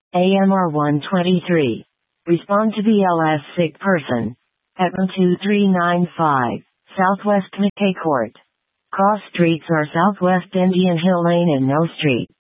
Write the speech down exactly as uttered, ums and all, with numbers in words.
A M R one twenty-three. Respond to B L S sick person. At one two three nine five, Southwest McKay Court. Cross streets are Southwest Indian Hill Lane and No Street.